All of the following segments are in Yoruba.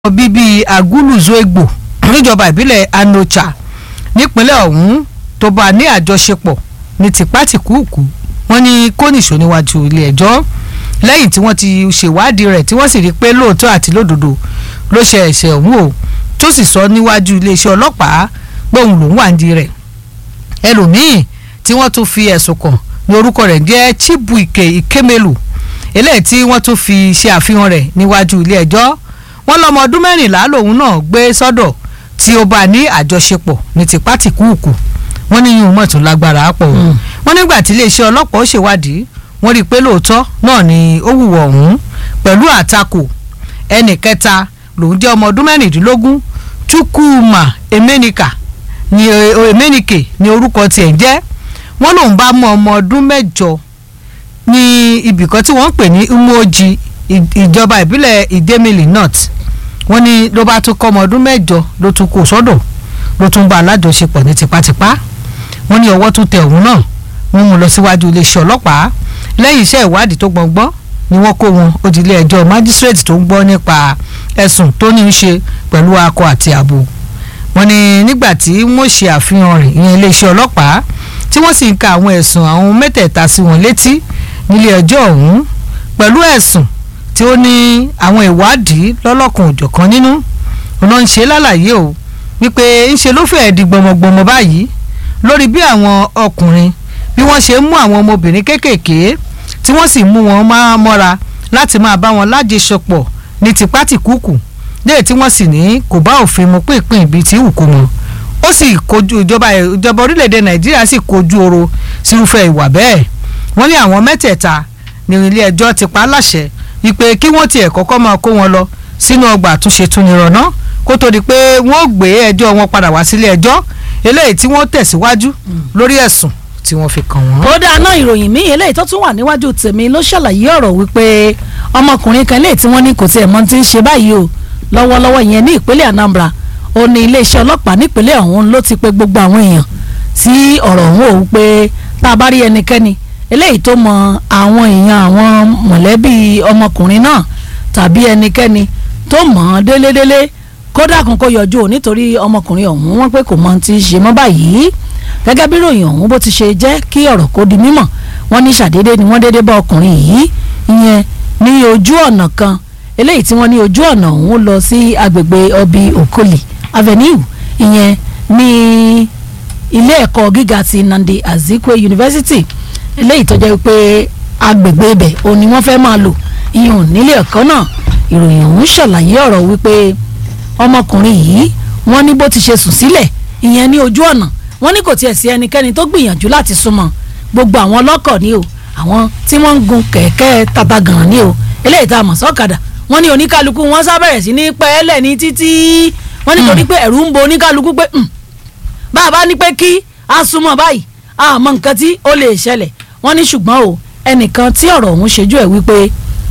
bíbí aguluzoegbo níjọba ìbílẹ̀ Anocha nípínlẹ̀ ọ̀hún tó bá ní àjọṣepọ̀ ní tìpátìkúùkù wọ́n ní kó nìṣó níwájú ilé ẹjọ́ lẹ́yìn tí wọ́n ti ṣèwádìí rẹ̀ tí wọ́n sì rí i pé lóòótọ́ àti lódodo ló ṣe ẹ̀ṣẹ̀ ọ̀hún o tó sì sọ níwájú iléeṣẹ́ ọlọ́pàá pé òun lòún wà nídìí rẹ̀ ẹlòmíì tí wọ́n tún fi ẹ̀sùn kàn ní orúkọ rẹ̀ jẹ́ Chibuike Ikemelu eléyìí tí wọ́n tún fi ṣe àfihàn rẹ̀ níwájú ilé ẹjọ́ wọ́n lọ́mọ ọdún 14 lòun náà gbé sọ́dọ̀ tí ó bá ní àjọṣepọ̀ ní tìpátìkúùkù wọ́n ní yíyún mọ̀ tún lágbára pọ̀ wọ́n nígbà tí iléeṣẹ́ ọlọ́pàá ó ṣèwádìí wọ́n rí i pé lóòótọ́ náà ni ó hùwà ọ̀hún pẹ̀lú àtakò ẹnì kẹta lòun jẹ́ ọmọ ọdún 16 Chukwuma Emenike ni orúkọ tiẹ̀ jẹ́ wọ́n lòun bá mú ọmọ ọdún 8 ní ibìkan tí wọ́n ń pè ní Umoji ìjọba ìbílẹ̀ Idemili North wọ́n ní ló bá tún kọ́ ọmọ ọdún 8 ló tún kó sọ́dọ̀ ló tún bá alájọṣepọ̀ ní tipátipá wọ́n ní ọwọ́ tún tẹ òun náà wọ́n mú lọ síwájú iléeṣẹ́ ọlọ́pàá lẹ́yìn iṣẹ́ ìwádìí tó gbọ̀ngbọ́n ni wọ́n kó wọn ó di ilé ẹjọ́ májísírèètì tó ń gbọ́ nípa ẹ̀sùn tó ní í ṣe pẹ̀lú akọ àti abo wọ́n ní nígbà tí wọ́n ṣe àfihàn rẹ̀ ìyẹn iléeṣẹ́ ọlọ́pàá tí wọ́n sì ń ka àwọn ẹ̀sùn àwọn mẹ́tẹ̀ẹ̀ta sí wọn létí nílé ẹjọ́ ọ̀hún pẹ̀lú ẹ̀sùn tí ó ní àwọn ìwádìí lọ́lọ́kan òjọ̀kan nínú ọ̀nà ń ṣe lálàyé o wípé ń ṣe ló fẹ́ẹ́ di gbọmọgbọmọ báyìí lórí bí àwọn ọkùnrin bí wọ́n ṣe mú àwọn ọmọbìnrin kéékèèké tí wọ́n sì mú wọn máa mọ́ra láti máa bá wọn lájẹsọpọ̀ ní tipátìkúùkù léè tí wọ́n sì ní kò bá òfin mu pínpín ibi tí wù kó mọ́ ó sì kojú ìjọba orílẹ̀-èdè Nàìjíríà sì kojú oro sírúfẹ́ ìwà bẹ́ẹ̀ wọ́n ní àwọn mẹ́tẹ̀ẹ̀ta ní ilé ẹjọ́ ti pa láṣẹ wípé kí wọ́n tiẹ̀ kọ́kọ́ máa kó wọn lọ sínú ọgbà àtúnṣe túnirọ̀nà kó tó di pé wọ́n gbé ẹjọ́ wọn padà wá sílé ẹjọ́ eléyìí tí wọ́n tẹ̀síwájú lórí ẹ̀sùn tí wọ́n fi kàn wọ́n. ó dáná ìròyìn míì eléyìí tó tún wà níwájú tèmi ló ṣàlàyé ọ̀rọ̀ wípé ọmọkùnrin kan eléyìí tí wọ́n ní kò tiẹ̀ mọ̀ tí ń ṣe báyìí o lọ́wọ́lọ́wọ́ ìyẹn ní ìpínlẹ̀ Anambra ó ní iléeṣẹ́ ọlọ́pàá nípínlẹ̀ ọ̀hún ló ti pe gbogbo àwọn èèyàn sí ọ̀rọ̀ ọ̀hún òun pé tá a bá rí ẹnikẹ́ni eléyìí tó mọ àwọn èèyàn àwọn mọ̀lẹ́bí ọmọkùnrin náà tàbí ẹnikẹ́ni tó mọ̀ ọ́n délédélé kódà kan kó yọjú ò nítorí ọmọkùnrin ọ̀hún wọ́n pé kò mọ ti ṣe mọ́ báyìí gẹ́gẹ́ bí ròyìn ọ̀hún bó ti ṣe jẹ́ kí ọ̀rọ̀ kó di mímọ̀ wọ́n ní ṣàdédé ni wọ́n dédé bá ọkùnrin yìí ìyẹn ní ojú ọ̀nà kan eléyìí tí wọ́n ní ojú ọ̀nà ọ̀hún lọ sí agbègbè Obi Okoli Avenue ìyẹn ní ilé ẹ̀kọ́ gíga ti Nnamdi Azikiwe University eléyìí tó jẹ́ pé agbègbè ibẹ̀ òun ni wọ́n fẹ́ máa lò ìyẹn nílé ẹ̀kọ́ náà ìròyìn ọ̀hún ṣàlàyé ọ̀rọ̀ wípé ọmọkùnrin yìí wọ́n ní bó ti ṣe sùn sílẹ̀ ìyẹn ní ojú ọ̀nà wọ́n ní kò tiẹ̀ sí ẹnikẹ́ni tó gbìyànjú láti súnmọ́ gbogbo àwọn ọlọ́kọ̀ ni o àwọn tí wọ́n ń gun kẹ̀kẹ́ tatagàn ni o eléyìí tá a mọ̀ sọ́kadà wọ́n ní oníkálukú wọ́n sá bẹ̀rẹ̀ sí ní pẹ́ẹ́lẹ̀ ní títí wọ́n ní torí pé ẹ̀rù ń bo oníkálukú pé bá a bá ní pé kí a súnmọ́ báyìí a mọ nǹkan tí ó lè ṣẹlẹ̀ wọ́n ní ṣùgbọ́n o ẹnìkan tí ọ̀rọ̀ ọ̀hún ṣojú ẹ̀ wípé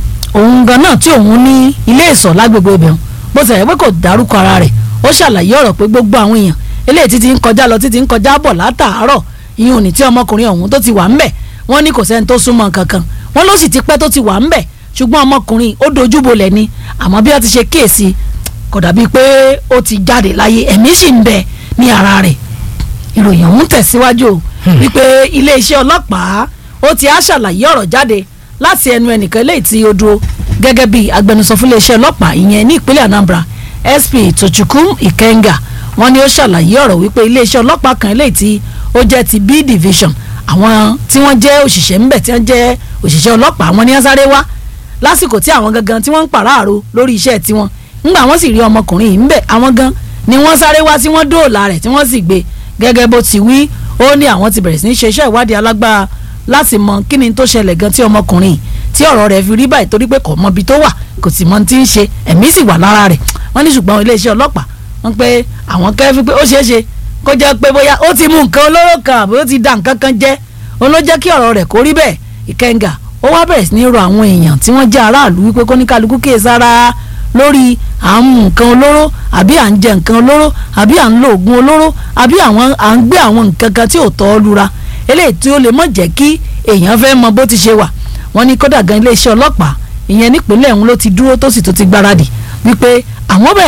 òun gan náà tí òun ní ilé ìsọ̀ lágbègbè ibẹ̀ bó ti rẹ̀ pé kò dárúkọ ara rẹ̀ ó ṣàlàyé ọ̀rọ̀ pé gbogbo àwọn èèyàn eléyìí títí ń kọjá lọ títí ń kọjá bọ̀ látàárọ̀ ìyẹn òní tí ọmọkùnrin ọ̀hún tó ti wà ń bẹ̀ wọ́n ní kò sẹ́ni tó súnmọ́ kankan wọ́n ló sì ti pẹ́ tó ti wà ń bẹ̀ ṣùgbọ́n ọmọkùnrin ó dojúbolẹ̀ ni àmọ́ bí wọ́n ti ṣe kíyèsí kò dàbí pé ó ti jáde láyé ẹ̀mí sì ń bẹ ní ara rẹ̀ ìròyìn ọ̀hún tẹ̀síwájú wípé iléeṣẹ́ ọlọ́pàá ó ti á ṣàlàyé ọ̀rọ̀ jáde láti ẹnu ẹnìkan eléyìí tí ó dúró gẹ́gẹ́ bí agbẹnusọ fún iléeṣẹ́ ọlọ́pàá ìyẹn ní ìpínlẹ̀ Anambra SP Tochukwu Ikenga wọ́n ní ó ṣàlàyé ọ̀rọ̀ wípé iléeṣẹ́ ọlọ́pàá kan eléyìí tí ó jẹ́ ti B division àwọn tí wọ́n jẹ́ òṣìṣẹ́ ńbẹ̀ tí wọ́n jẹ́ òṣìṣẹ́ ọlọ́pàá wọn ní sáré wá lásìkò tí àwọn gangan tí wọ́n ń pàráàrò lórí iṣẹ́ tiwọn ńgbà wọ́n sì rí ọmọkùnrin yìí ńbẹ̀ àwọn gan ni wọ́n sáré wá tí wọ́n dóòlà rẹ̀ tí wọ́n sì gbé gẹ́gẹ́ bó ti wí ó ní àwọn ti bẹ̀rẹ̀ sí ní ṣe iṣẹ́ ìwádìí alágbára láti mọ kí ni tó ṣẹlẹ̀ gan tí ọmọkùnrin tí ọ̀rọ̀ rẹ̀ fi rí báyìí torí pé kò mọ ibi tó wà kò sì mọ tí ń ṣe ẹ̀mí sì wà lára rẹ̀ wọ́n ní ṣùgbọ́n iléeṣẹ́ ọlọ́pàá wọ́n pé àwọn kẹ́fí pé ó ṣeé ṣe kó jẹ́ pé bóyá ó ti mú nǹkan olóró kan àbí ó ti da nǹkan kan jẹ́ òun ló jẹ́ kí ọ̀rọ̀ rẹ̀ kó rí bẹ́ẹ̀ Ìkẹ́ngà ó wá bẹ̀rẹ̀ sí ní rọ àwọn èèyàn tí wọ́n jẹ́ aráàlú wípé kó ní kálukú kíyèsára lórí à ń mú nǹkan olóró àbí à ń jẹ nǹkan olóró àbí à ń lo oògùn olóró àbí à ń gbé àwọn nǹkan kan tí ò tọ́ lura eléyìí tí ó lè mọ̀ jẹ́ kí èèyàn fẹ́ mọ bó ti ṣe wà wọ́n ní kódà gan iléeṣẹ́ ọlọ́pàá ìyẹn nípínlẹ̀ ọ̀hún ló ti dúró tó sì tó ti gbáradì wípé àwọn bẹ̀rẹ̀